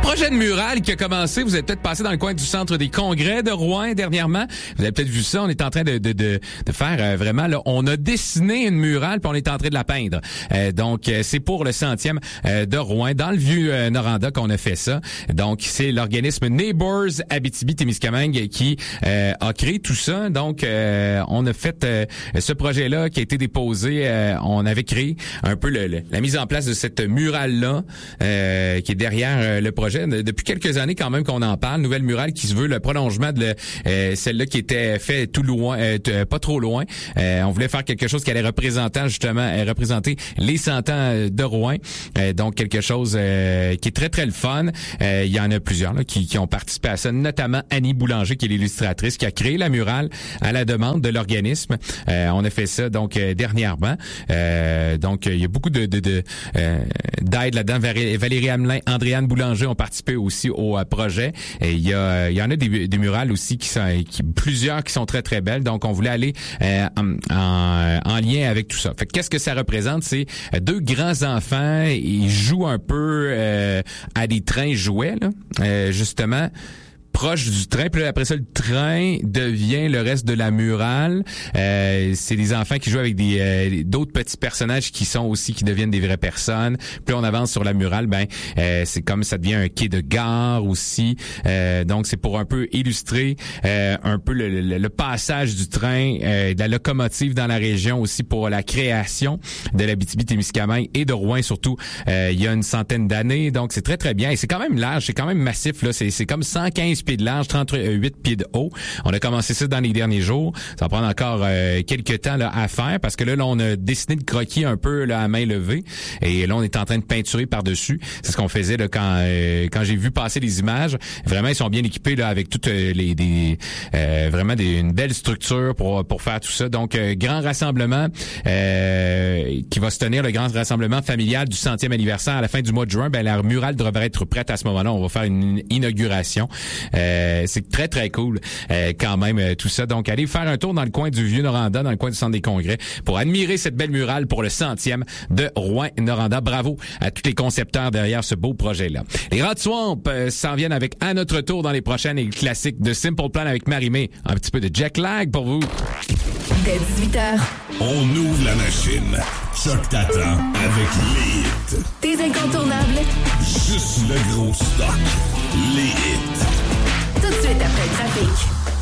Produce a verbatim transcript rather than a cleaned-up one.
projet de mural qui a commencé, vous avez peut-être passé dans le coin du centre des congrès de Rouen dernièrement. Vous avez peut-être vu ça, on est en train de de de, de faire euh, vraiment là, on a dessiné une murale puis on est en train de la peindre. Euh, donc euh, c'est pour le centième euh, de Rouen dans le vieux euh, Noranda qu'on a fait ça. Donc c'est l'organisme Neighbors Abitibi-Témiscamingue qui euh, a créé tout ça. Donc euh, on a fait euh, ce projet-là qui a été déposé, euh, on avait créé un peu le, le, la mise en place de cette murale-là euh, qui est derrière euh, le projet. Depuis quelques années quand même qu'on en parle, nouvelle murale qui se veut le prolongement de le, euh, celle-là qui était fait tout loin, euh, t- pas trop loin. Euh, on voulait faire quelque chose qui allait représenter justement euh, représenter les cent ans de Rouen. Euh, donc quelque chose euh, qui est très très le fun. Euh, il y en a plusieurs là, qui, qui ont participé à ça, notamment Annie Boulanger qui est l'illustratrice qui a créé la murale à la demande de l'organisme. Euh, on a fait ça donc euh, dernièrement. Euh, donc il y a beaucoup de, de, de euh, d'aide là-dedans. Valérie Hamelin, Andréane Boulanger ont participé aussi au euh, projet. Et il y a il y en a des, des murales aussi qui sont qui, plusieurs qui sont très très belles. Donc on voulait aller euh, en, en, en lien avec tout ça. Fait que qu'est-ce que ça représente? C'est deux grands enfants, ils jouent un peu euh, à des trains jouets là, euh, justement. Proche du train, puis après ça le train devient le reste de la murale. Euh, c'est des enfants qui jouent avec des euh, d'autres petits personnages qui sont aussi qui deviennent des vraies personnes. Plus on avance sur la murale, ben euh, c'est comme ça devient un quai de gare aussi. Euh, donc c'est pour un peu illustrer euh, un peu le, le, le passage du train, euh, de la locomotive dans la région aussi pour la création de l'Abitibi-Témiscamingue et de Rouen surtout. Euh, il y a une centaine d'années, donc c'est très très bien et c'est quand même large, c'est quand même massif là. C'est c'est comme cent quinze pieds de large, trente-huit pieds de haut. On a commencé ça dans les derniers jours. Ça va prendre encore euh, quelques temps là, à faire parce que là, là, on a dessiné le croquis un peu là, à main levée et là, on est en train de peinturer par-dessus. C'est ce qu'on faisait là, quand euh, quand j'ai vu passer les images. Vraiment, ils sont bien équipés là avec toutes euh, les des euh, vraiment des, une belle structure pour pour faire tout ça. Donc, euh, grand rassemblement euh, qui va se tenir, le grand rassemblement familial du centième anniversaire à la fin du mois de juin. Ben la murale devrait être prête à ce moment-là. On va faire une inauguration. Euh, c'est très, très cool euh, quand même euh, tout ça. Donc, allez faire un tour dans le coin du Vieux-Noranda, dans le coin du Centre des Congrès, pour admirer cette belle murale pour le centième de Rouen-Noranda. Bravo à tous les concepteurs derrière ce beau projet-là. Les Rats de Swamp euh, s'en viennent avec à notre tour dans les prochaines et classiques de Simple Plan avec Marie-Mé. Un petit peu de Jack Lag pour vous. Dès dix-huit heures. On ouvre la machine. Choc t'attend avec les hits. Tes incontournables. Juste le gros stock. Les hits. Tout de suite après le trafic.